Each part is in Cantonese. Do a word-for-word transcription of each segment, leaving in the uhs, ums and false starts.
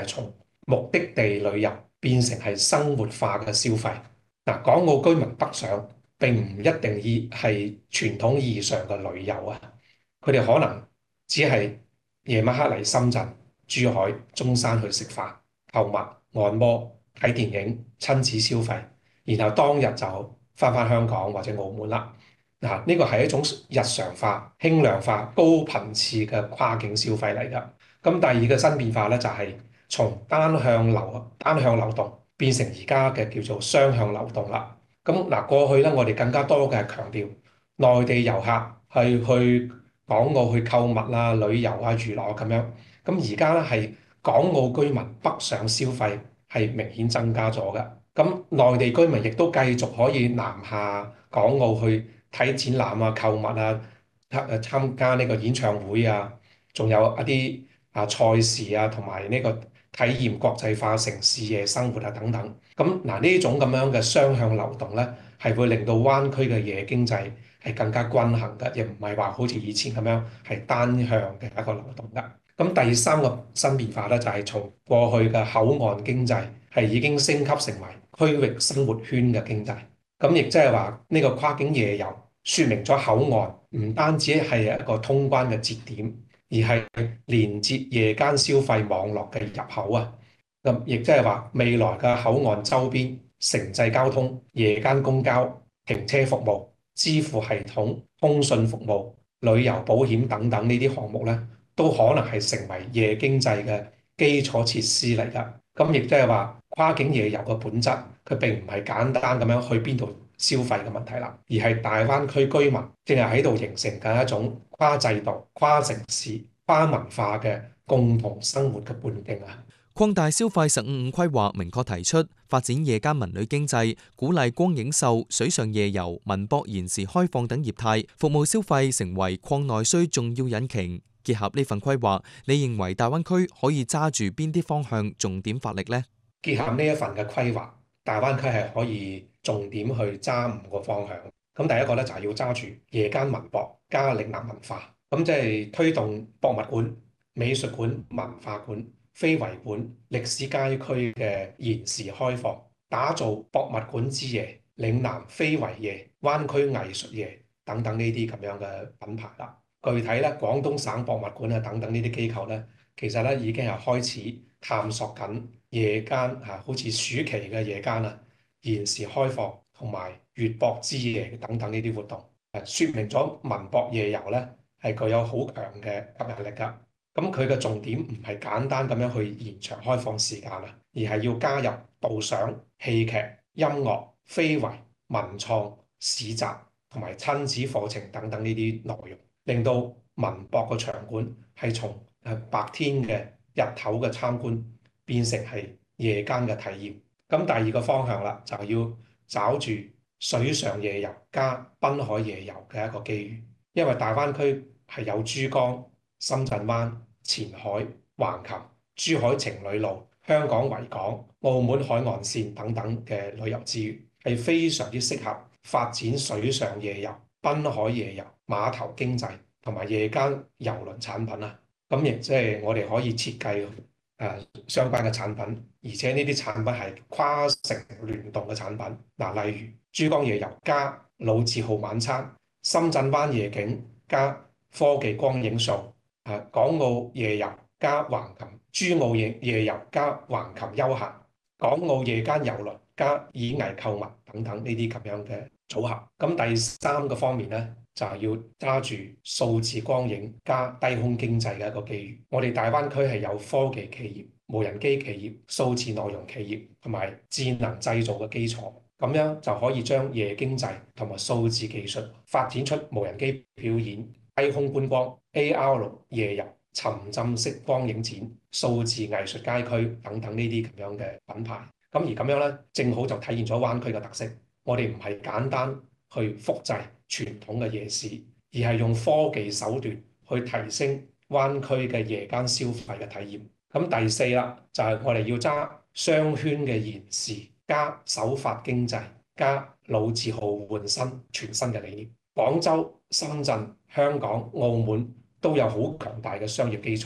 係從目的地旅遊變成係生活化嘅消費。嗱，港澳居民北上並唔一定意係傳統意義上嘅旅遊啊，佢哋可能只係夜晚黑嚟深圳、珠海、中山去食飯、購物、按摩、睇電影、親子消費，然後當日就翻返香港或者澳門啦。嗱，呢個係一種日常化、輕量化、高頻次嘅跨境消費嚟㗎。咁第二個新變化咧，就係從單向流單向流動變成而家嘅叫做雙向流動啦。咁嗱，過去咧我哋更加多嘅係強調內地遊客係去港澳去購物啊、旅遊啊、娛樂咁樣。咁而家咧係港澳居民北上消費係明顯增加咗嘅。咁內地居民亦都繼續可以南下港澳去睇展覽啊、購物啊、參參加呢個演唱會啊，仲有一啲啊賽事啊，同埋呢個體驗國際化城市夜生活啊等等。咁嗱，呢種咁樣嘅雙向流動咧，係會令到灣區嘅夜經濟係更加均衡嘅，亦唔係話好似以前咁樣係單向嘅一個流動㗎。咁第三個新變化咧，就係從過去嘅口岸經濟係已經升級成為區域生活圈嘅經濟。咁亦即係話呢個跨境夜遊，説明咗口岸唔單止係一個通關嘅節點，而係連接夜間消費網絡嘅入口啊。咁亦即係話未來嘅口岸周邊城際交通、夜間公交、停車服務、支付系統、通訊服務、旅遊保險等等呢啲項目咧，都可能係成為夜經濟嘅基礎設施嚟㗎。咁亦即係話跨境夜遊嘅本質，佢並唔係簡單咁樣去邊度消費嘅問題啦，而係大灣區居民正係喺度形成緊一種跨制度、跨城市、跨文化嘅共同生活嘅半徑啊！ 擴大消費十五五規劃明確提出發展夜間文旅經濟，鼓勵光影秀、水上夜遊、文博延時開放等業態，服務消費成為擴內需重要引擎。結合呢份規劃，你認為大灣區可以揸住邊啲方向重點發力呢？ 結合呢一份嘅規劃，大灣區係可以重點去揸五個方向。咁第一個咧就係要揸住夜間文博加嶺南文化，咁即係推動博物館、美術館、文化館、非遺館、歷史街區嘅延時開放，打造博物館之夜、嶺南非遺夜、灣區藝術夜等等呢啲咁樣嘅品牌啦。具體咧，廣東省博物館啊等等呢啲機構咧，其實咧已經係開始探索緊夜間嚇，好似暑期嘅夜間啊，延時開放同埋粵博之夜等等呢啲活動，誒説明咗文博夜遊咧係具有好強嘅吸引力㗎。咁佢嘅重點唔係簡單咁樣去延長開放時間啊，而係要加入導賞、戲劇、音樂、非遺、文創、市集同埋親子課程等等呢啲內容，令到文博嘅場館係從誒白天嘅日頭嘅參觀變成係夜間嘅體驗。咁第二個方向啦，就要找住水上夜遊加濱海夜遊嘅一個機遇，因為大灣區係有珠江、深圳灣、前海、橫琴、珠海情侶路、香港維港、澳門海岸線等等嘅旅遊資源，係非常之適合發展水上夜遊、濱海夜遊、碼頭經濟同埋夜間郵輪產品啊。咁亦即係我哋可以設計誒、呃、相關嘅產品，而且呢啲產品係跨城聯動嘅產品。嗱、呃，例如珠江夜遊加老字號晚餐、深圳灣夜景加科技光影秀。啊！港澳夜遊加橫琴，珠澳夜夜遊加橫琴休閒，港澳夜間郵輪加演藝購物等等呢啲咁樣嘅組合。咁第三個方面咧，就係要揸住數字光影加低空經濟嘅一個機遇。我哋大灣區係有科技企業、無人機企業、數字內容企業同埋智能製造嘅基礎，咁樣就可以將夜經濟同埋數字技術發展出無人機表演、低空觀光、A R 夜遊、沉浸式光影展、數字藝術街區等等呢啲咁樣嘅品牌。咁而咁樣咧，正好就體現咗灣區嘅特色。我哋唔係簡單去複製傳統嘅夜市，而係用科技手段去提升灣區嘅夜間消費嘅體驗。咁第四啦，就係我哋要揸雙圈嘅延時加首發經濟加老字號換新全新嘅理念。廣州、深圳、香港、澳門都有好強大嘅商業基礎，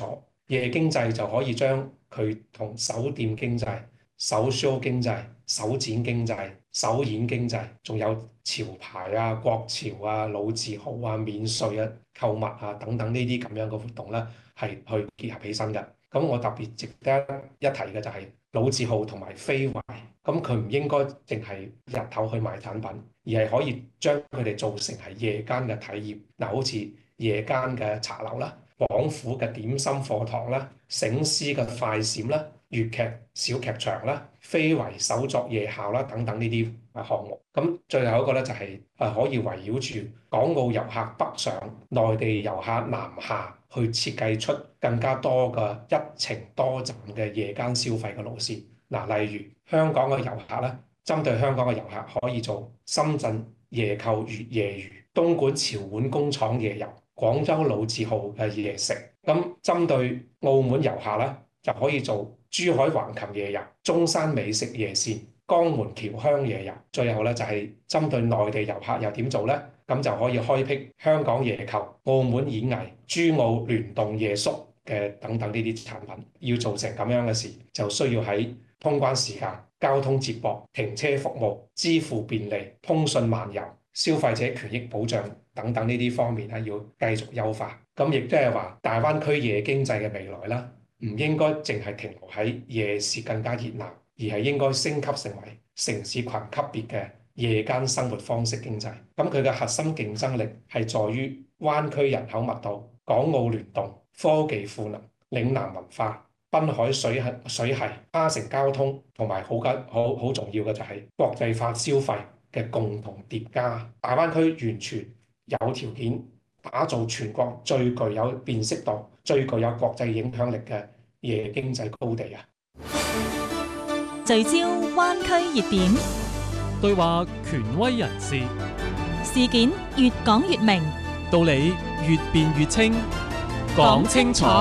夜經濟就可以將佢同酒店經濟、首 show 經濟、首展經濟、首演經濟，仲有潮牌啊、國潮啊、老字號啊、免稅啊、購物啊等等呢啲咁樣嘅活動咧，係去結合起身嘅。咁我特別值得一提嘅就係老字號同埋非遺，咁佢唔應該淨係日頭去賣產品，而係可以將佢哋做成係夜間嘅體驗。嗱，好似夜間嘅茶樓啦、廣府嘅點心課堂啦、醒獅嘅快閃啦、粵劇小劇場啦、非遺手作夜校啦等等呢啲項目。咁最後一個咧就係誒可以圍繞住港澳遊客北上、內地遊客南下，去設計出更加多嘅一程多站嘅夜間消費嘅路線。嗱，例如香港嘅遊客咧，針對香港嘅遊客可以做深圳夜購粵夜魚、東莞潮碗工廠夜遊、廣州老字號嘅夜食。咁針對澳門遊客咧，就可以做珠海橫琴夜遊、中山美食夜線、江門僑鄉夜遊。最後咧就係針對內地遊客又點做咧？咁就可以開闢香港夜購、澳門演藝、珠澳聯動夜宿嘅等等呢啲產品。要做成咁樣嘅事，就需要喺通關時間、交通接駁、停車服務、支付便利、通訊漫遊、消費者權益保障等等呢啲方面咧，要繼續優化。咁亦都係話，大灣區夜經濟嘅未來啦，唔應該淨係停留喺夜市更加熱鬧，而係應該升級成為城市群級別嘅夜間生活方式經濟。咁佢嘅核心競爭力係在於灣區人口密度、港澳聯動、科技賦能、嶺南文化、濱海水系、水系、跨城交通，同埋好緊好好重要嘅就係國際化消費嘅共同疊加。大灣區完全有條件打造全國最具有辨識度、最具有國際影響力嘅夜經濟高地啊！ 聚焦灣區熱點， 對話權威人士， 事件越講越明， 道理越辯越清，講清楚。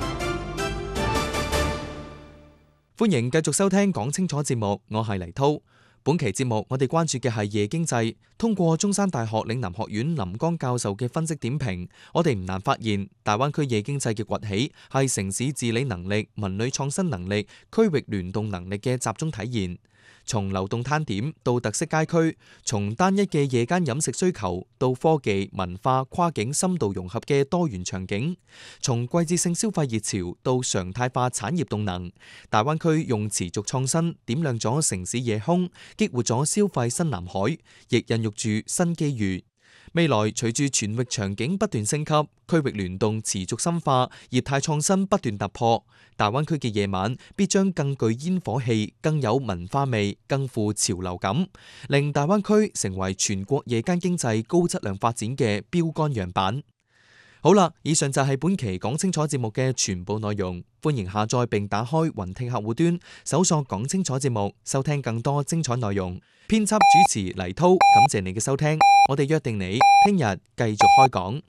歡迎繼續收聽講清楚節目，我係黎濤。本期節目我哋關注嘅係夜經濟。通過中山大學嶺南學院林江教授嘅分析點評，我哋唔難發現大灣區夜經濟嘅崛起係城市治理能力、文旅創新能力、區域聯動能力嘅集中體現。從流動攤點到特色街區，從單一嘅夜間飲食需求到科技、文化、跨境深度融合嘅多元場景，從季節性消費熱潮到常態化產業動能，大灣區用持續創新點亮咗城市夜空，激活咗消費新藍海，亦孕育住新機遇。未來隨住全域場景不斷升級，區域聯動持續深化，業態創新不斷突破，大灣區嘅夜晚必將更具煙火氣、更有文化味、更富潮流感，令大灣區成為全國夜間經濟高質量發展嘅標杆樣板。好啦，以上就係本期講清楚節目嘅全部內容。歡迎下載並打開雲聽客戶端，搜索講清楚節目，收聽更多精彩內容。編輯主持黎濤，感謝你嘅收聽，我哋約定你聽日繼續開講。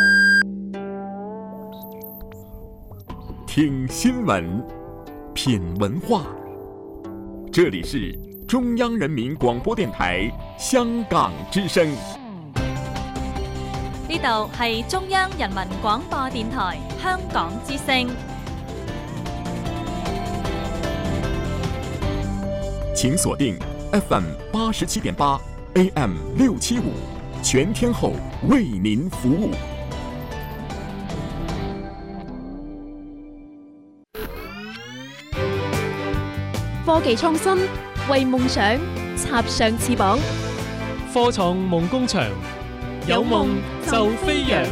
聽新聞，品文化，這裡是中央人民廣播電台香港之聲。 呢度係中央人民廣播電台香港之聲。 請鎖定 F M 八十七點八 A M 六七五，全天候為您服務。 科技創新，為夢想插上翅膀。 科創夢工場，有夢就飛揚。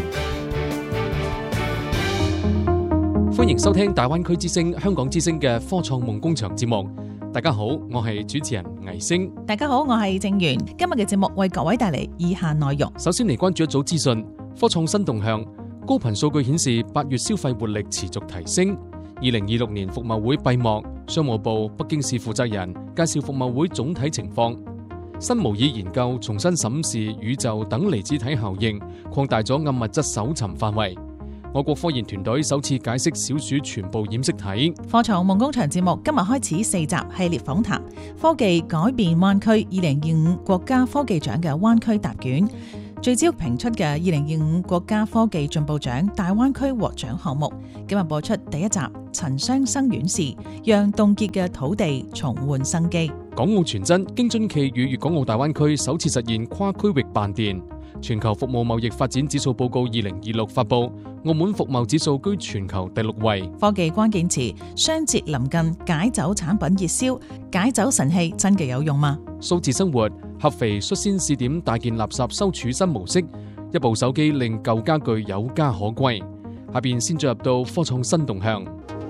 歡迎收聽大灣區之聲、香港之聲嘅科創夢工場節目。大家好，我係主持人倪星。 大家好，我係正源。今日嘅節目為各位帶嚟以下內容。 首先嚟關注一組資訊，科創新動向。高頻數據顯示，八月消費活力持續提升。二零二六年服務會閉幕，商務部北京市負責人介紹服務會總體情況。新模擬研究重新審視宇宙等離子體效應，擴大咗暗物質搜尋範圍。我國科研團隊首次解釋小鼠全部染色體。 科創夢工場節目今日開始四集系列訪談，科技改變灣區二零二五國家科技獎嘅灣區答卷。 聚焦評出嘅二零二五國家科技進步獎大灣區獲獎項目，今日播出第一集陳雙生院士，讓凍結嘅土地重煥生機。 港澳傳真京津冀與粵港澳大灣區首次實現跨區域辦電。全球服務貿易發展指數報告二零二六發布，澳門服貿指數居全球第六位。 科技關鍵詞雙節臨近，解酒產品熱銷，解酒神器真嘅有用嗎？ 數字生活，合肥率先試點大件垃圾收儲新模式，一部手機令舊家具有家可歸。下邊先進入到科創新動向，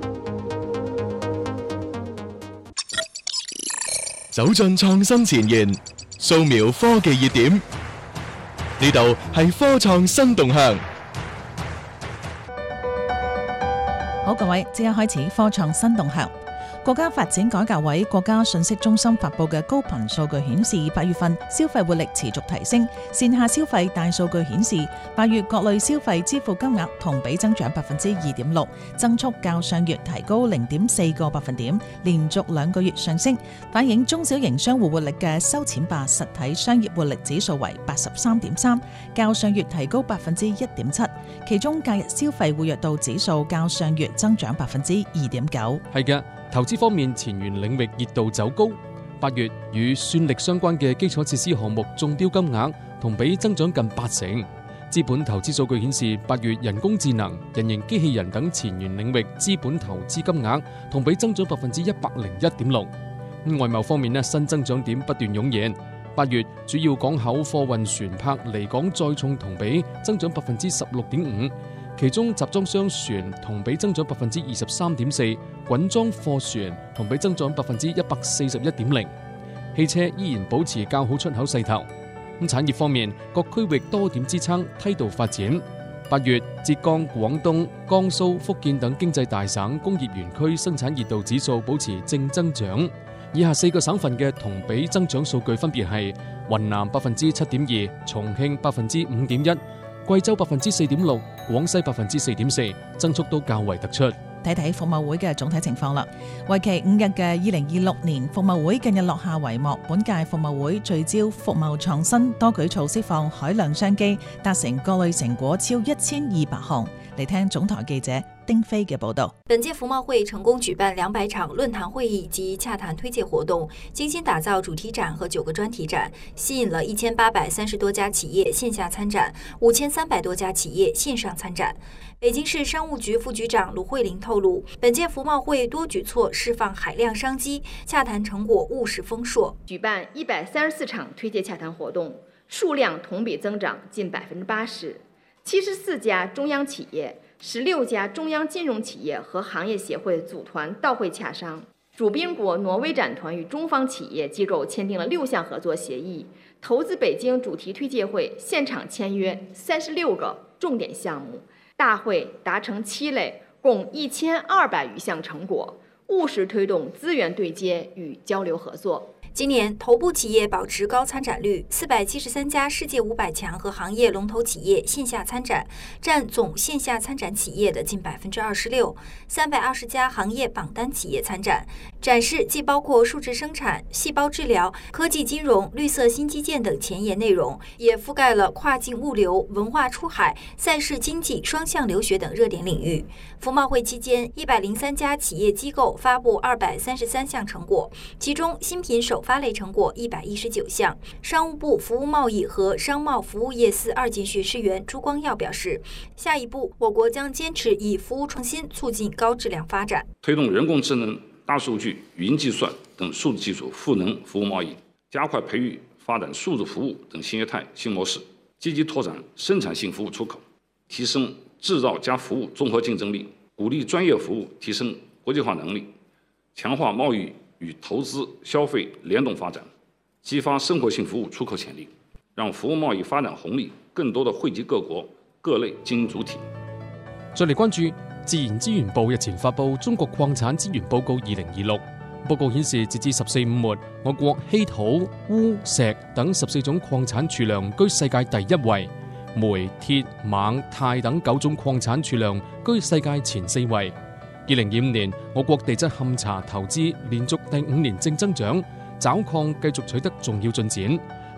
走進創新前沿，掃描科技熱點。呢度係科創新動向。 好，各位，即刻開始科創新動向。國家發展改革委國家信息中心發布嘅高頻數據顯示，八月份消費活力持續提升。線下消費大數據顯示，八月各類消費支付金額同比增長百分之二點六，增速較上月提高零點四個百分點，連續兩個月上升，反映中小型商戶活力嘅收錢吧實體商業活力指數為八十三點三，較上月提高百分之一點七。其中假日消費活躍度指數較上月增長百分之二點九。 係嘅。投資方面，前沿領域熱度走高。八月與算力相關嘅基礎設施項目中標金額同比增長近八成。資本投資數據顯示，八月人工智能、人形機器人等前沿領域資本投資金額同比增長百分之一百零一點六。外貿方面呢，新增長點不斷湧現。八月主要港口貨運船舶離港載重同比增長百分之十六點五。其中集裝箱船同比增長百分之二十三點四，滾裝貨船同比增長百分之一百四十一點零。汽車依然保持較好出口勢頭。咁產業方面，各區域多點支撐梯度發展。八月，浙江、廣東、江蘇、福建等經濟大省工業園區生產熱度指數保持正增長。以下四個省份嘅同比增長數據分別係雲南百分之七點二，重慶百分之五點一。貴州百分之四點六，廣西百分之四點四，增速都較為突出。 睇睇服貿會嘅總體情況啦。為期五日嘅二零二六年服貿會近日落下帷幕，本屆服貿會聚焦服貿創新，多舉措釋放海量商機，達成各類成果超一千二百項。嚟聽總台記者丁飛嘅報道。 本屆服貿會成功舉辦兩百場論壇會議及洽談推介活動，精心打造主題展和九個專題展，吸引了一千八百三十多家企業線下參展，五千三百多家企業線上參展。北京市商務局副局長盧慧玲透露，本屆服貿會多舉措釋放海量商機，洽談成果務實豐碩。 舉辦一百三十四場推介洽談活動，數量同比增長近百分之八十，七十四家中央企業、十六家中央金融企業和行業協會組團到會洽商。主賓國挪威展團與中方企業機構簽訂了六項合作協議，投資北京主題推介會現場簽約三十六個重點項目。大會達成七類，共一千二百餘項成果，務實推動資源對接與交流合作。 今年頭部企業保持高參展率，四百七十三家世界五百強和行業龍頭企業線下參展，佔總線下參展企業的近百分之二十六。三百二十家行業榜單企業參展，展示既包括數字生產、細胞治療、科技金融、綠色新基建等前沿內容，也覆蓋了跨境物流、文化出海、賽事經濟、雙向留學等熱點領域。服貿會期間，一百零三家企業機構發布二百三十三項成果，其中新品首發類成果一百一十九項。商務部服務貿易和商貿服務業司二級學士員朱光耀表示，下一步我國將堅持以服務創新促進高質量發展， 推動人工智能、大數據、雲計算等數字技術賦能服務貿易，加快培育發展數字服務等新業態新模式，積極拓展生產性服務出口，提升製造加服務綜合競爭力，鼓勵專業服務提升國際化能力，強化貿易與投資消費聯動發展，激發生活性服務出口潛力，讓服務貿易發展紅利更多地惠及各國各類經濟主體。 再嚟關注自然資源部日前發布《中國礦產資源報告二零二六》，報告顯示，截至十四五末，我國稀土、鎢、石等十四種礦產儲量居世界第一位，煤、鐵、錳、鈦等九種礦產儲量居世界前四位。二零二五年，我國地質勘查投資連續第五年正增長，找礦繼續取得重要進展。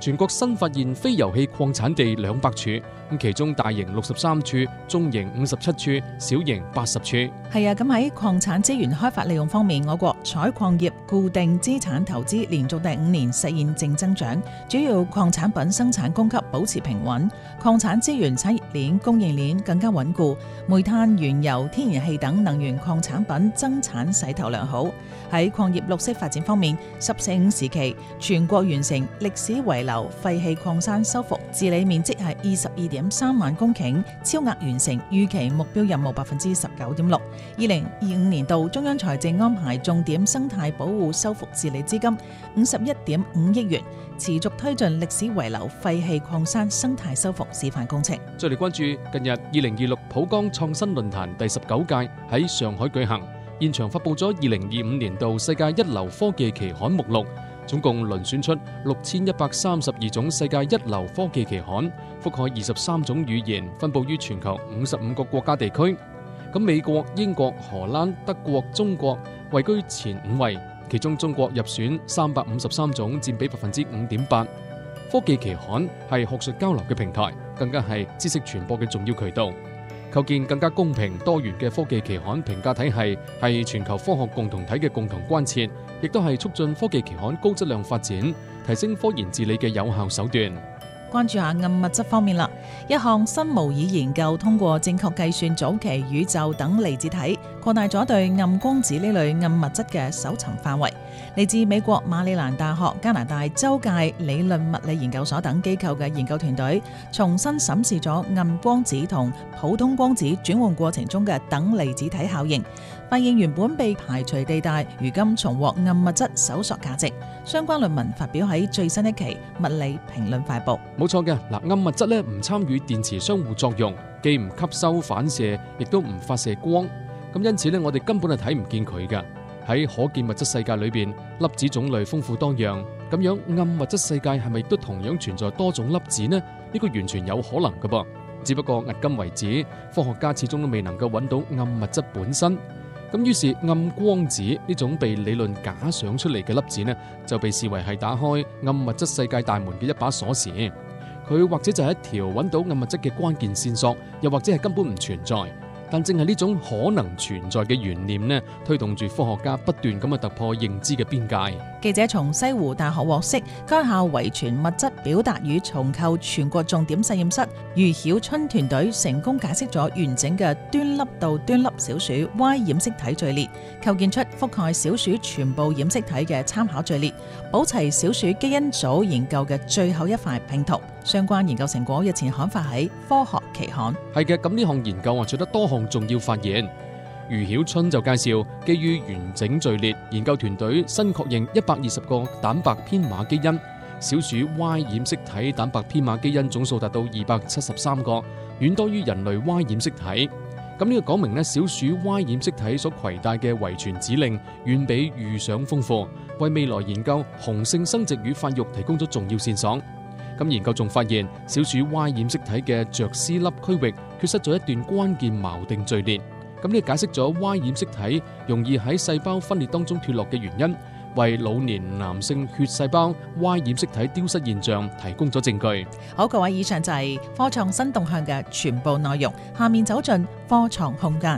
全國新發現非油氣礦產地兩百處，咁其中大型六十三處，中型五十七處，小型八十處。 係啊，咁喺礦產資源開發利用方面，我國採礦業固定資產投資連續第五年實現正增長，主要礦產品生產供給保持平穩，礦產資源產業鏈供應鏈更加穩固，煤炭、原油、天然氣等能源礦產品增產勢頭良好。喺礦業綠色發展方面，十四五時期全國完成歷史遺留廢棄礦山修復治理面積係二十二點三萬公頃，超額完成預期目標任務百分之十九點六。二零二五年度中央財政安排重點生態保護修復治理資金五十一點五億元，持續推進歷史遺留廢棄礦山生態修復示範工程。 再嚟關注近日二零二六浦江創新論壇第十九屆喺上海舉行，現場發布咗二零二五年度世界一流科技期刊目錄，總共遴選出六千一百三十二種世界一流科技期刊，覆蓋二十三種語言，分布於全球五十五個國家地區。咁美國、英國、荷蘭、德國、中國位居前五位，其中中國入選三百五十三種，佔比百分之五點八。科技期刊係學術交流嘅平台，更加係知識傳播嘅重要渠道。構建更加公平多元嘅科技期刊評價體系，係全球科學共同體嘅共同關切，亦都係促進科技期刊高質量發展、提升科研治理嘅有效手段。 關注下暗物質方面啦，一項新模擬研究通過正確計算早期宇宙等離子體，擴大咗對暗光子呢類暗物質嘅搜尋範圍。嚟自美國馬里蘭大學、加拿大州界理論物理研究所等機構嘅研究團隊，重新審視咗暗光子同普通光子轉換過程中嘅等離子體效應，發現原本被排除地帶，如今重獲暗物質搜索價值。相關論文發表喺最新一期《物理評論快報》。 冇錯嘅，嗱，暗物質咧唔參與電磁相互作用，既唔吸收反射，亦都唔發射光，咁因此咧，我哋根本係睇唔見佢㗎。喺可見物質世界裏邊，粒子種類豐富多樣，咁樣暗物質世界係咪亦都同樣存在多種粒子呢？呢個完全有可能㗎噃，只不過迄今為止，科學家始終都未能夠揾到暗物質本身。咁於是暗光子呢種被理論假想出嚟嘅粒子呢，就被視為係打開暗物質世界大門嘅一把鎖匙。佢或者就係一條揾到暗物質嘅關鍵線索，又或者係根本唔存在。但正係呢種可能存在嘅懸念呢，推動住科學家不斷咁去突破認知嘅邊界。 記者從西湖大學獲悉，該校遺傳物質表達與重構全國重點實驗室余曉春團隊成功解釋咗完整嘅端粒到端粒小鼠 Y 染色體序列，構建出覆蓋小鼠全部染色體嘅參考序列，補齊小鼠基因組研究嘅最後一塊拼圖。相關研究成果日前刊發喺科學期刊。 係嘅，咁呢項研究啊取得多項重要發現。余曉春就介紹，基於完整序列，研究團隊新確認一百二十個蛋白編碼基因，小鼠 Y 染色體蛋白編碼基因總數達到二百七十三個，遠多於人類 Y 染色體。咁呢個講明呢，小鼠 Y 染色體所攜帶嘅遺傳指令遠比預想豐富，為未來研究雄性生殖與發育提供咗重要線索。咁研究仲發現，小鼠 Y 染色體嘅着絲粒區域缺失咗一段關鍵錨定序列。咁呢解釋咗 Y 染色體容易喺細胞分裂當中脫落嘅原因，為老年男性血細胞 Y 染色體丟失現象提供咗證據。 好，各位，以上就係科創新動向嘅全部內容。下面走進科創空間，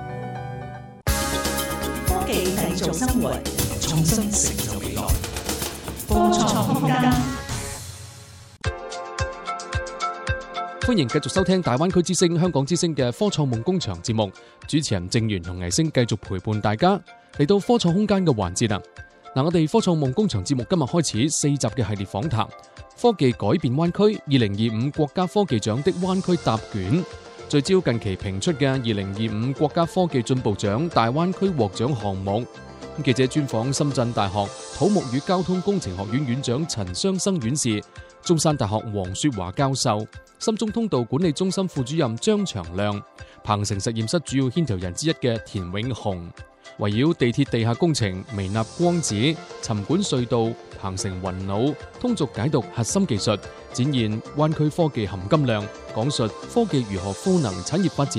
科技製造生活，創新成就未來。科創空間。 歡迎繼續收聽大灣區之聲、香港之聲嘅科創夢工場節目，主持人正源同藝星繼續陪伴大家嚟到科創空間嘅環節啦。嗱，我哋科創夢工場節目今日開始四集嘅系列訪談，科技改變灣區二零二五國家科技獎的灣區答卷，聚焦近期評出嘅二零二五國家科技進步獎大灣區獲獎項目。記者專訪深圳大學土木與交通工程學院院長陳雙生院士、中山大學黃雪華教授、深中通道管理中心副主任張長亮、鵬城實驗室主要牽頭人之一嘅田永雄，圍繞地鐵地下工程、微納光子、沉管隧道、鵬城雲腦、通俗解讀核心技術，展現灣區科技含金量，講述科技如何賦能產業發展，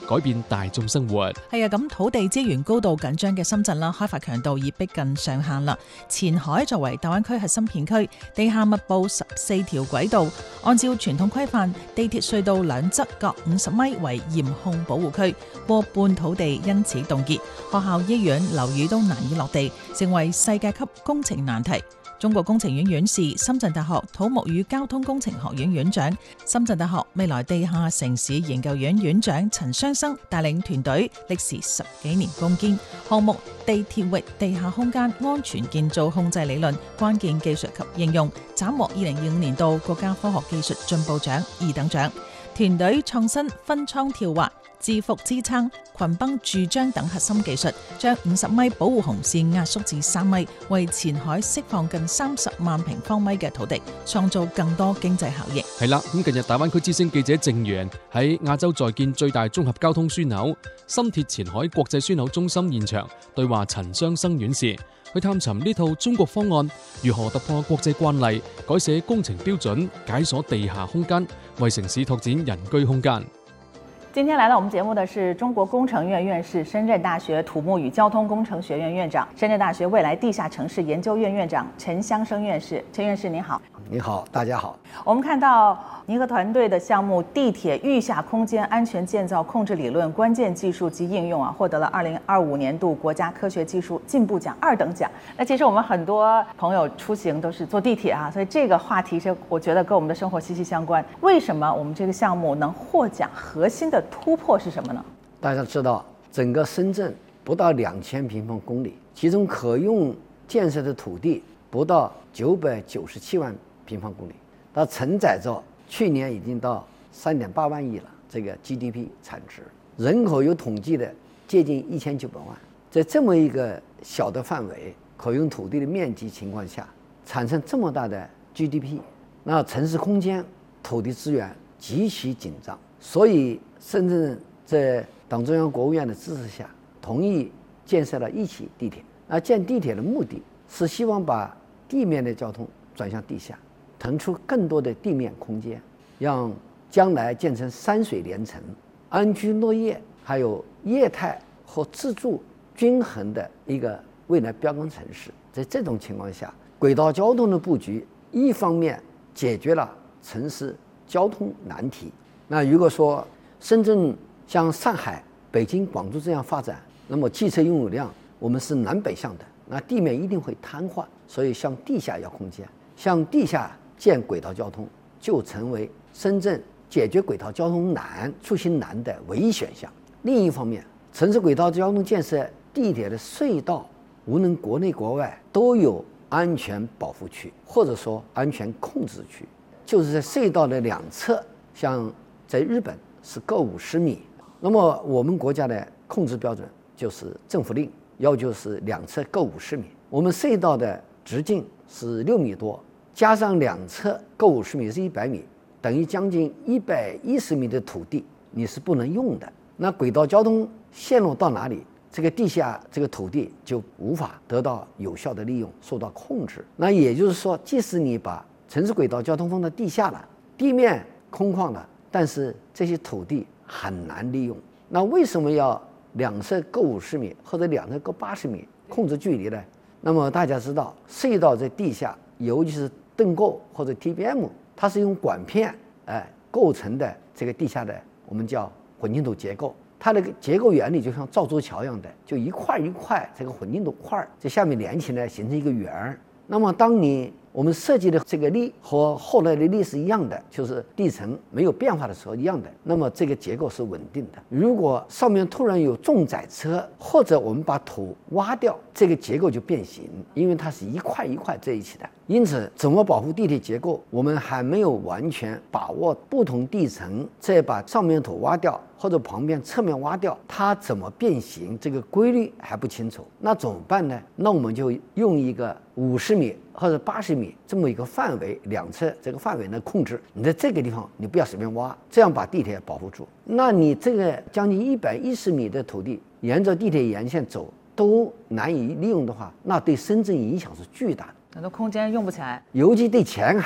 改變大眾生活。 係啊，咁土地資源高度緊張嘅深圳啦，開發強度已逼近上限啦。前海作為大灣區核心片區，地下密佈十四條軌道，按照傳統規範，地鐵隧道兩側各五十米為嚴控保護區，過半土地因此凍結，學校、醫院、樓宇都難以落地，成為世界級工程難題。中國工程院院士、深圳大學土木與交通工程學院院長、深圳大學未來地下城市研究院院長陳雙生帶領團隊，歷時十幾年攻堅項目地鐵域地下空間安全建造控制理論關鍵技術及應用，斬獲二零二五年度國家科學技術進步獎二等獎。團隊創新分艙跳滑、自伏支撐、群崩豎張等核心技術，將五十米保護紅線壓縮至三米，為前海釋放近三十萬平方米嘅土地，創造更多經濟效益。 係啦，咁近日大灣區之聲記者鄭源喺亞洲在建最大綜合交通樞紐深鐵前海國際樞紐中心現場對話陳雙生院士，去探尋呢套中國方案如何突破國際慣例，改寫工程標準，解鎖地下空間，為城市拓展人居空間。 今天來到我們節目的是中國工程院院士、深圳大學土木與交通工程學院院長、深圳大學未來地下城市研究院院長陳雙生院士。陳院士您好。 你好，大家好。 我們看到您和團隊的項目地鐵域下空間安全建造控制理論關鍵技術及應用啊，獲得了二零二五年度國家科學技術進步獎二等獎。那其實我們很多朋友出行都是坐地鐵啊，所以這個話題是我覺得跟我們的生活息息相關。為什麼我們這個項目能獲獎？核心的突破是什麼呢？ 大家知道，整個深圳不到兩千平方公里，其中可用建設的土地不到九百九十七萬平方公里，它承載着去年已經到三點八萬億了，這個 G D P 產值，人口有統計的接近一千九百萬，在這麼一個小的範圍，可用土地的面積情況下，產生這麼大的 G D P， 那城市空間土地資源極其緊張，所以深圳在黨中央國務院的支持下，同意建設了一期地鐵。那建地鐵的目的是希望把地面的交通轉向地下，騰出更多的地面空間，讓將來建成山水連城、安居樂業，還有業態和自住均衡的一個未來標杆城市。在這種情況下，軌道交通的布局一方面解決了城市交通難題。那如果說深圳像上海、北京、廣州這樣發展，那麼汽車擁有量我們是南北向的，那地面一定會癱瘓，所以向地下要空間，向地下建軌道交通就成為深圳解決軌道交通難、出行難的唯一選項。另一方面，城市軌道交通建設地鐵的隧道，無論國內國外都有安全保護區，或者說安全控制區，就是在隧道的兩側，像在日本是各五十米，那麼我們國家的控制標準就是政府令，要求是兩側各五十米。我們隧道的直徑是六米多，加上兩側各五十米是一百米，等於將近一百一十米的土地你是不能用的。那軌道交通線路到哪裡，這個地下這個土地就無法得到有效的利用，受到控制。那也就是說，即使你把城市軌道交通放到地下了，地面空曠了，但是這些土地很難利用。那為什麼要兩側各五十米或者兩側各八十米控制距離呢？那麼大家知道，隧道在地下，尤其是盾構或者 T B M， 它是用管片哎構成的這個地下的我們叫混凝土結構。它的結構原理就像造舟橋一樣的，就一塊一塊這個混凝土塊在下面連起來形成一個圓。那麼當你我們設計的這個力和後來的力是一樣的，就是地層沒有變化的時候一樣的，那麼這個結構是穩定的。如果上面突然有重載車，或者我們把土挖掉，這個結構就變形，因為它是一塊一塊在一起的。因此怎麼保護地鐵結構，我們還沒有完全把握不同地層再把上面土挖掉或者旁邊側面挖掉，它怎麼變形，這個規律還不清楚。那怎麼辦呢？那我們就用一個五十米或者八十米這麼一個範圍，兩側這個範圍呢控制，你在這個地方你不要隨便挖，這樣把地鐵保護住。那你這個將近一百一十米的土地沿着地鐵沿線走都難以利用的話，那對深圳影響是巨大的， 很多空間用不起來， 尤其對前海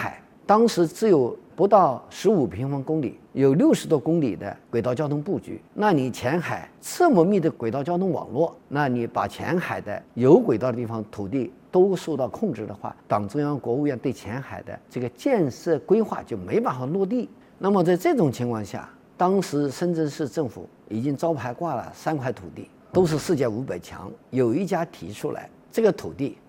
当时只有不到十五平方公里，有六十多公里的轨道交通布局。那你前海这么密的轨道交通网络，那你把前海的有轨道的地方土地都受到控制的话，党中央、国务院对前海的这个建设规划就没办法落地。那么在这种情况下，当时深圳市政府已经招牌挂了三块土地，都是世界五百强。有一家提出来，这个土地